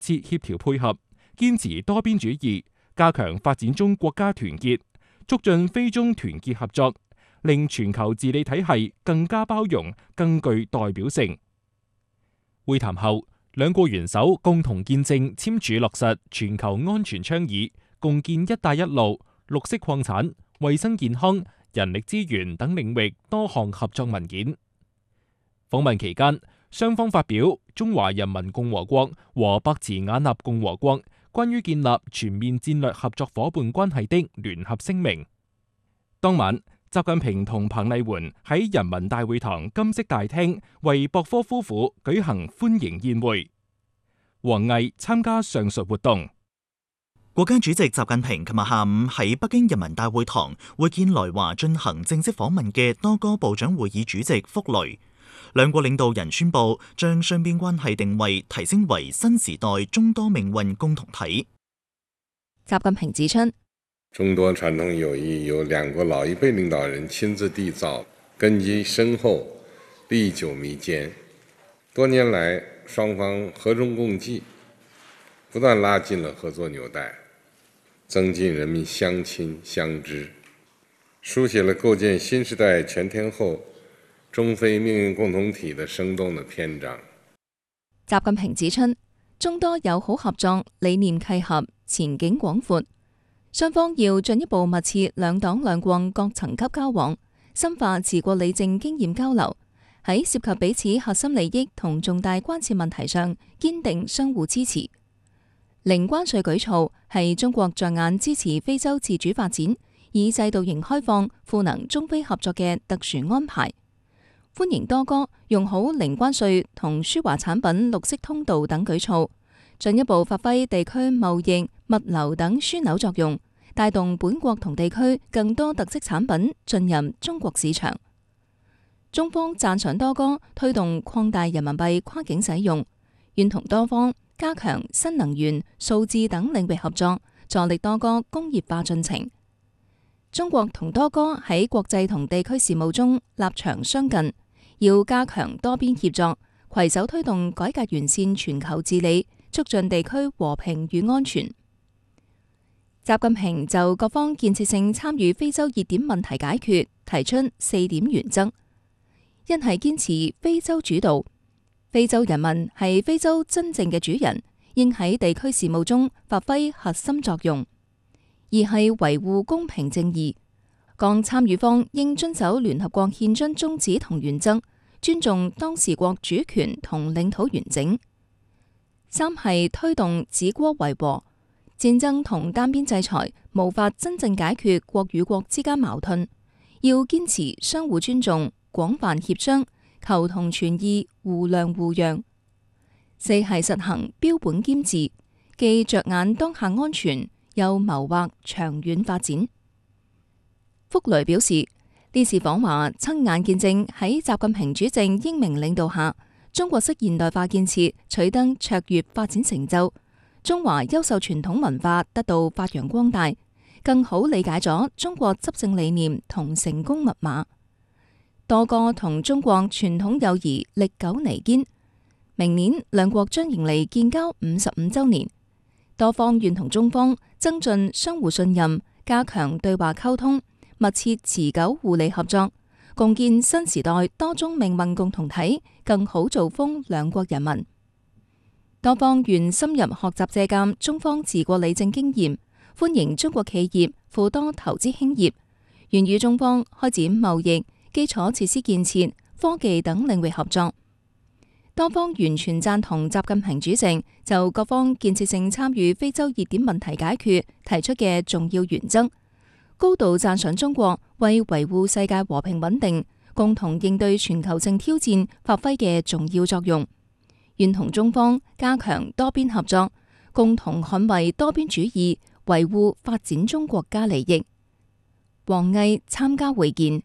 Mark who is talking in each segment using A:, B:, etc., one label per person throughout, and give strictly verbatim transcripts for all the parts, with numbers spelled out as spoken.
A: 切協調配合，堅持多邊主義，加強發展中國家團結，促進非中團結合作，令全球治理體系更加包容、更具代表性。會談後，兩國元首共同見證簽署落實全球安全倡議、共建「一帶一路」、綠色礦產、衛生健康、人力資源等領域多項合作文件。訪問期間，雙方發表中華人民共和國和伯茨瓦納共和國關於建立全面戰略合作夥伴關係的聯合聲明。當晚，習近平同彭麗媛喺人民大會堂金色大廳為博科夫婦舉行歡迎宴會。王毅參加上述活動。
B: 國家主席習近平琴日下午喺北京人民大會堂會見來華進行正式訪問嘅多哥部長會議主席福雷，兩國領導人宣布將雙邊關係定位提升為新時代中多命運共同體。
C: 習近平指出，
D: 中多傳統友誼由兩國老一輩領導人親自締造，根基深厚，歷久彌堅。多年來，雙方和衷共濟，不斷拉近了合作紐帶，增進人民相親相知，書寫了構建新時代全天候中非命運共同體的生動的篇章。
C: 習近平指出，中多友好合作理念契合，前景廣闊，雙方要進一步密切兩黨兩國各層級交往，深化治國理政經驗交流，喺涉及彼此核心利益同重大關切問題上堅定相互支持。零關稅舉措係中國着眼支持非洲自主發展，以制度型開放賦能中非合作嘅特殊安排。歡迎多哥用好零關稅同輸華產品綠色通道等舉措，進一步發揮地區貿易、物流等樞紐作用，帶動本國同地區更多特色產品進入中國市場。中方讚賞多哥推動擴大人民幣跨境使用，願同多方加強新能源、數字等領域合作，助力多哥工業化進程。中國同多哥喺國際同地區事務中立場相近，要加強多邊協作，攜手推動改革完善全球治理，促進地區和平與安全。習近平就各方建設性參與非洲熱點問題解決提出四點原則：一係堅持非洲主導，非洲人民係非洲真正嘅主人，應喺地區事務中發揮核心作用；二係維護公平正義，各參與方應遵守聯合國憲章宗旨同原則，尊重當事國主權同領土完整；三係推動止戈為和，戰爭同單邊制裁無法真正解決國與國之間矛盾，要堅持相互尊重、廣泛協商、求同存異、互諒互讓；四係實行標本兼治，既着眼當下安全，又謀劃長遠發展。福雷表示，呢次訪華親眼見證喺習近平主政英明領導下，中國式現代化建設取得卓越發展成就，中華優秀傳統文化得到發揚光大，更好理解咗中國執政理念同成功密碼。多哥同中國傳統友誼歷久彌堅，明年兩國將迎嚟建交五十五週年，多方願同中方增進相互信任，加強對話溝通，密切持久互利合作，共建新時代多種命運共同體，更好造福兩國人民。多方願深入學習借鑒中方治國理政經驗，歡迎中國企業赴多投資興業，願與中方開展貿易、基礎設施建設、科技等領域合作。多方完全贊同習近平主席就各方建設性參與非洲熱點問題解決提出嘅重要原則，高度讚賞中國為維護世界和平穩定、共同應對全球性挑戰發揮嘅重要作用，願同中方加強多邊合作，共同捍衛多邊主義，維護發展中國家利益。王毅參加會見。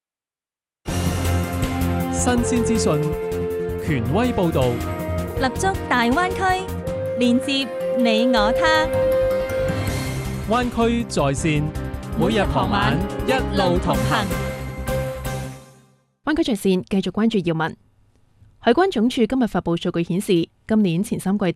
E: 新鮮資訊，權威報導，
F: 立足大灣區，連接你我他。
E: 灣區在線，每日傍晚一路同行。
G: 灣區在線繼續關注要聞。海關總署今日發布數據顯示，今年前三季度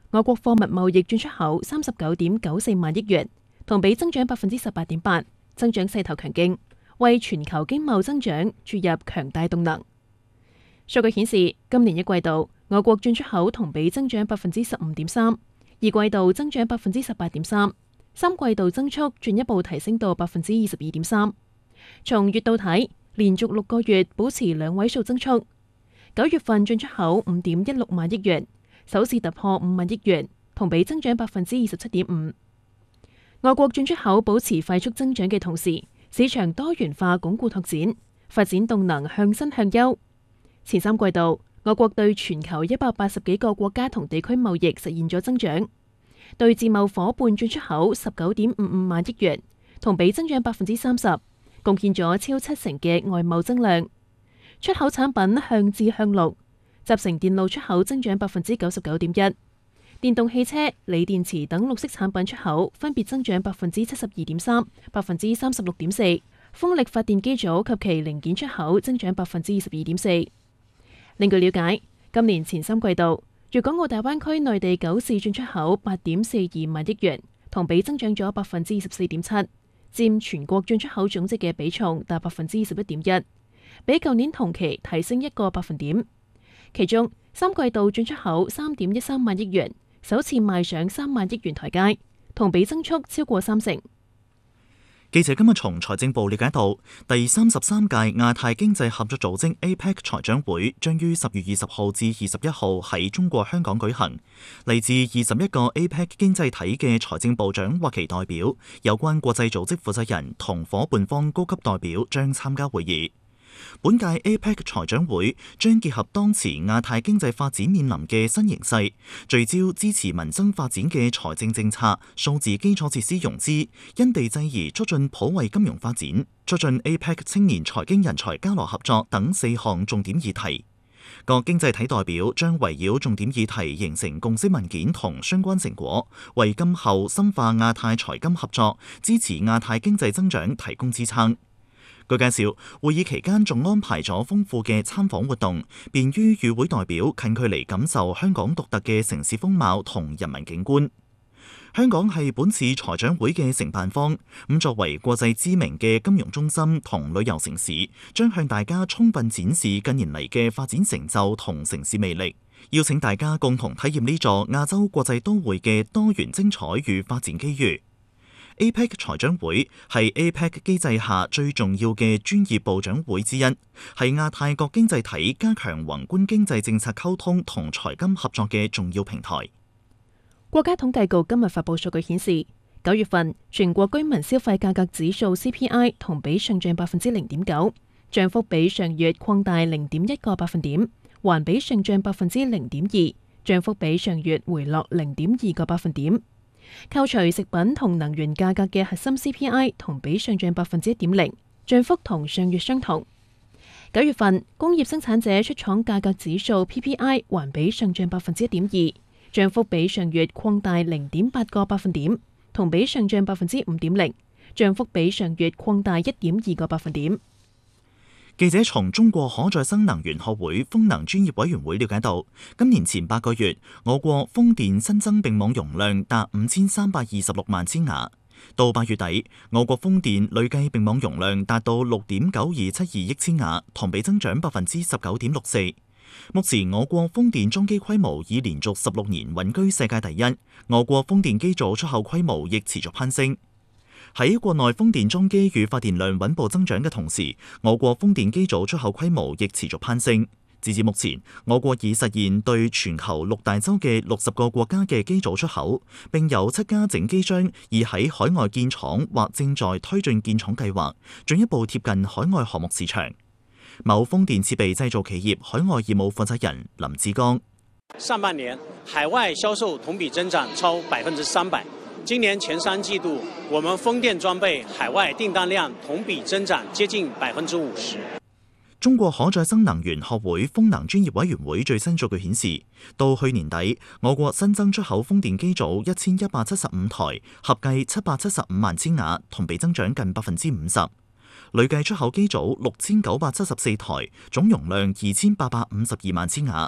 G: 我國貨物貿易進出口三十九點九四萬億元，同比增長百分之十八點八，增長勢頭強勁，為全球經貿增長注入強大動能。數據顯示，今年一季度我國進出口同比增長百分之十五點三，二季度增長百分之十八點三，三季度增速進一步提升到百分之二十二點三。從月度睇，連續六個月保持兩位數增速。九月份進出口五點一六萬億元，首次突破五萬億元，同比增長百分之二十七點五。外國進出口保持快速增長嘅同時，市場多元化鞏固拓展，發展動能向新向優。前三季度，我國對全球一百八十幾個國家同地區貿易實現咗增長，對自貿夥伴進出口十九點五五萬億元，同比增長百分之三十，貢獻咗超七成嘅外貿增量。出口產品向智向綠，集成電路出口增長百分之九十九點一，電動汽車、鋰電池等綠色產品出口分別增長百分之七十二點三、百分之三十六點四，風力發電機組及其零件出口增長百分之二十二點四。另據了解，今年前三季度，粵港澳大灣區內地九市進出口八點四二萬億元，同比增長咗百分之二十四點七，佔全國進出口總值嘅比重達百分之二十一點一。比舊年同期提升一個百分點，其中三季度進出口三點一三萬億元，首次邁上三萬億元台階，同比增速超過三成。
B: 記者今日從財政部了解到，第三十三屆亞太經濟合作組織 A P E C 財長會將於十月二十號至二十一號喺中國香港舉行。嚟自二十一個 A P E C 經濟體嘅財政部長或其代表、有關國際組織負責人同伙伴方高級代表將參加會議。本屆 A P E C 財長會將結合當前亞太經濟發展面臨嘅新形勢，聚焦支持民生發展嘅財政政策、數字基礎設施融資、因地制宜促進普惠金融發展、促進 A P E C 青年財經人才交流合作等四項重點議題。各經濟體代表將圍繞重點議題形成共識文件同相關成果，為今後深化亞太財金合作、支持亞太經濟增長提供支撐。據介紹，會議期間仲安排咗豐富嘅參訪活動，便於與會代表近距離感受香港獨特嘅城市風貌同人民景觀。香港係本次財長會嘅承辦方，咁作為國際知名嘅金融中心同旅遊城市，將向大家充分展示近年嚟嘅發展成就同城市魅力，邀請大家共同體驗呢座亞洲國際都會嘅多元精彩與發展機遇。A P E C 財長會係 A P E C 機制下最重要嘅專業部長會之一，係亞太各經濟體加強宏觀經濟政策溝通同財金合作嘅重要平台。
G: 國家統計局今日發佈數據顯示，九月份全國居民消費價格指數 C P I 同比上漲百分之零點九，漲幅比上月擴大零點一個百分點，環比上漲百分之零點二，漲幅比上月回落零點二個百分點。扣除食品同能源價格嘅核心 C P I 同比上漲百分之一點零，漲幅同上月相同。九月份工業生產者出廠價格指數 P P I 環比上漲百分之一點二，漲幅比上月擴大零點八個百分點，同比上漲百分之五點零，漲幅比上月擴大一點二個百分點。
B: 記者從中國可再生能源學會風能專業委員會了解到，今年前八個月，我國風電新增併網容量達五千三百二十六萬千瓦。到八月底，我國風電累計併網容量達到六點九二七二億千瓦，同比增長百分之十九點六四。目前我國風電裝機規模已連續十六年穩居世界第一，我國風電機組出口規模亦持續攀升。喺國內風電裝機與發電量穩步增長嘅同時，我國風電機組出口規模亦持續攀升。截至目前，我國已實現對全球六大洲嘅六十個國家嘅機組出口，並有七家整機商已喺海外建廠或正在推進建廠計劃，進一步貼近海外項目市場。某風電設備製造企業海外業務負責人林志剛：
H: 上半年海外銷售同比增長超百分之三百。今年前三季度，我們風電裝備海外訂單量同比增長接近百分之五十。
B: 中國可再生能源學會風能專業委員會最新數據顯示，到去年底，我國新增出口風電機組一千一百七十五台，合計七百七十五萬千瓦，同比增長近百分之五十。累計出口機組六千九百七十四台，總容量二千八百五十二萬千瓦。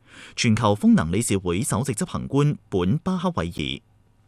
B: 全球風能理事會首席執行官本巴克維爾。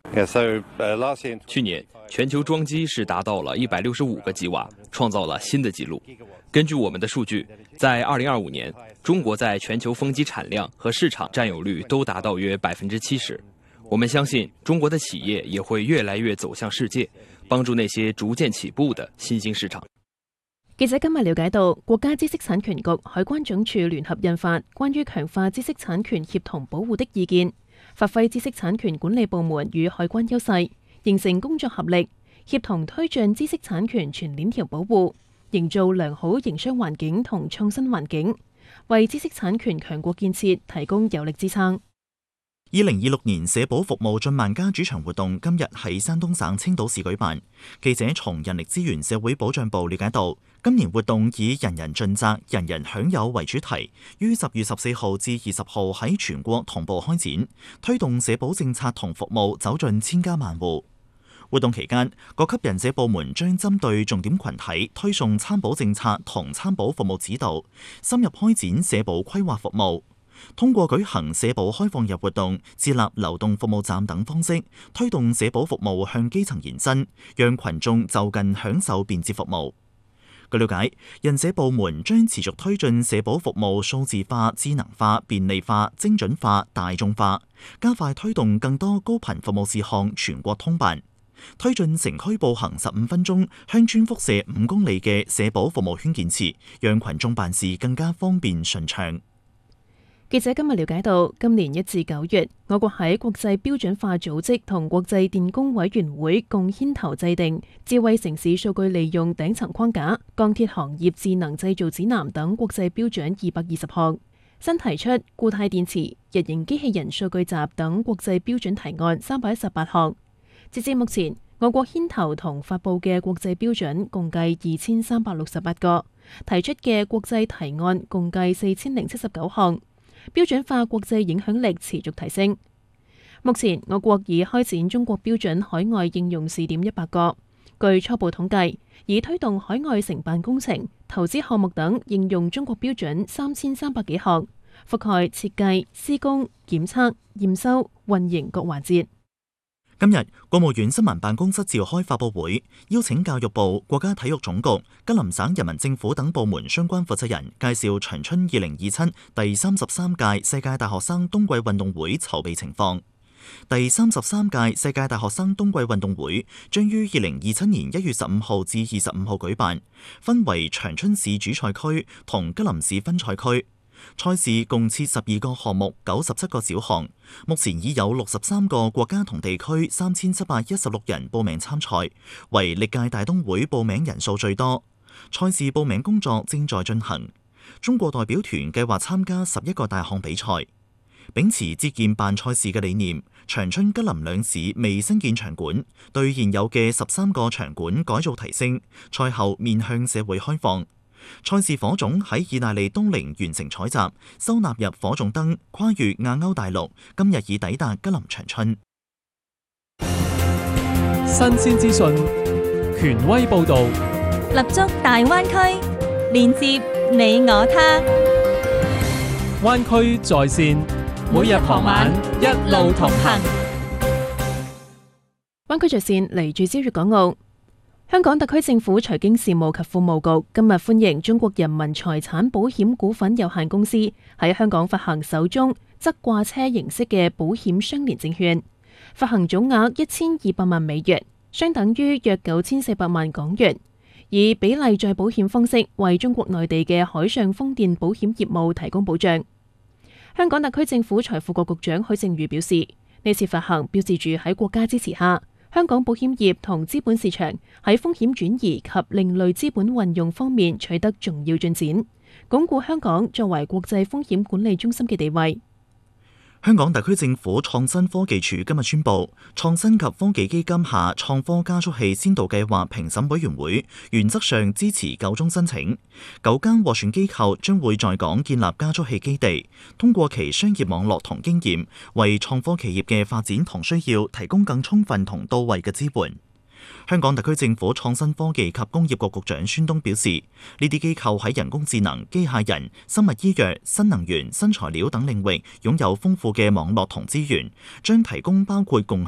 I: 去年，全球裝機是達到了一百六十五個吉瓦，創造了新的紀錄。根據我們的數據，在二零二五年，中國在全球風機產量和市場佔有率都達到約百分之七十。我們相信中國的企業也會越來越走向世界，幫助那些逐漸起步的新興市場。
G: 記者今日了解到，國家知識產權局、海關總署聯合印發關於強化知識產權協同保護的意見，發揮知識產權管理部門與海關優勢，形成工作合力，協同推進知識產權全鏈條保護，營造良好營商環境同創新環境，為知識產權強國建設提供有力支撐。
B: 二零二六年社保服務進萬家主場活動今日喺山東省青島市舉辦。記者從人力資源社會保障部了解到，今年活動以人人盡責、人人享有為主題，於十月十四號至二十號喺全國同步開展，推動社保政策同服務走進千家萬戶。活動期間，各級人社部門將針對重點群體推送參保政策同參保服務指導，深入開展社保規劃服務。通過舉行社保開放日活動、設立流動服務站等方式，推動社保服務向基層延伸，讓群眾就近享受便捷服務。據了解，人社部門將持續推進社保服務數字化、智能化、便利化、精準化、大眾化，加快推動更多高頻服務事項全國通辦，推進城區步行十五分鐘、鄉村輻射五公里嘅社保服務圈建設，讓群眾辦事更加方便順暢。
G: 記者今日了解到，今年一至九月，我國喺國際標準化組織同國際電工委員會共牽頭制定智慧城市數據利用頂層框架、鋼鐵行業智能製造指南等國際標準二百二十項，新提出固態電池、日型機器人數據集等國際標準提案三百一十八項。截至目前，我國牽頭同發布嘅國際標準共計二千三百六十八個，提出嘅國際提案共計四千零七十九項。標準化國際影響力持續提升。目前，我國已開展中國標準海外應用試點一百個。據初步統計，已推動海外承辦工程、投資項目等應用中國標準三千三百幾項，覆蓋設計、施工、檢測、驗收、運營各環節。
B: 今日，國務院新聞辦公室召開發佈會，邀請教育部、國家體育總局、吉林省人民政府等部門相關負責人介紹長春二零二七第三十三屆世界大學生冬季運動會籌備情況。第三十三屆世界大學生冬季運動會將於二零二七年一月十五號至二十五號舉辦，分為長春市主賽區同吉林市分賽區。賽事共設十二個項目，九十七個小項。目前已有六十三個國家同地區三千七百一十六人報名參賽，為歷屆大冬會報名人數最多。賽事報名工作正在進行。中國代表團計劃參加十一個大項比賽。秉持節儉辦賽事嘅理念，長春吉林兩市未新建場館，對現有嘅十三個場館改造提升。賽後面向社會開放。賽事火種喺意大利東寧完成採集，收納入火種燈，跨越亞歐大陸，今日已抵達吉林長春。
E: 新鮮資訊，權威報導，
F: 立足大灣區，連接你我他。
E: 灣區在線，每日傍晚一路同行。
G: 灣區在線嚟聚焦粵港澳。香港特區政府財經事務及庫務局今日歡迎中國人民財產保險股份有限公司喺香港發行首宗側掛車形式嘅保險相連證券，發行總額一千二百萬美元，相等於約九千四百萬港元，以比例再保險方式為中國內地嘅海上風電保險業務提供保障。香港特區政府財庫局局長許正宇表示，呢次發行標誌住喺國家支持下，香港保險業同資本市場喺風險轉移及另類資本運用方面取得重要進展，鞏固香港作為國際風險管理中心嘅地位。
B: 香港特區政府創新科技署今日宣布，創新及科技基金下創科加速器先導計劃評審委員會原則上支持九宗申請，九間獲選機構將會在港建立加速器基地，通過其商業網絡同經驗，為創科企業嘅發展同需要提供更充分同到位嘅支援。 香港特區政府創新科技及工業局局長孫東表示，呢啲機構喺人工智能、機械人、生物醫藥、新能源、新材料等領域擁有豐富嘅網絡同資源，將提供包括共